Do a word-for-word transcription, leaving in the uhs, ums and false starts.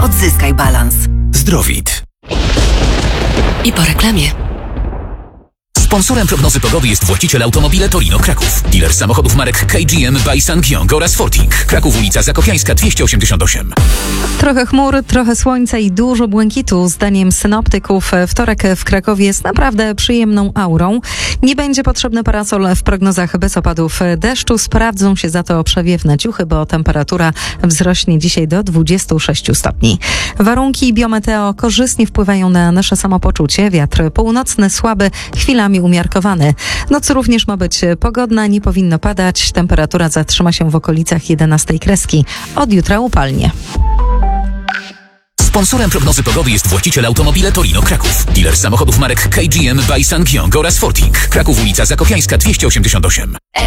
Odzyskaj balans. Zdrowit. I po reklamie. Sponsorem prognozy pogody jest właściciel Automobile Torino Kraków. Dealer samochodów marek K G M by Sangyong oraz Forting. Kraków, ulica Zakopiańska dwieście osiemdziesiąt osiem. Trochę chmur, trochę słońca i dużo błękitu. Zdaniem synoptyków wtorek w Krakowie jest naprawdę przyjemną aurą. Nie będzie potrzebny parasol w prognozach bez opadów deszczu. Sprawdzą się za to przewiewne ciuchy, bo temperatura wzrośnie dzisiaj do dwudziestu sześciu stopni. Warunki biometeo korzystnie wpływają na nasze samopoczucie. Wiatr północny słaby, chwilami umiarkowany. Noc również ma być pogodna, nie powinno padać. Temperatura zatrzyma się w okolicach jedenastej kreski. Od jutra upalnie. Sponsorem prognozy pogody jest właściciel Automobile Torino Kraków. Dealer samochodów marek K G M by Sangyong oraz Forting. Kraków, ulica Zakopiańska dwieście osiemdziesiąt osiem.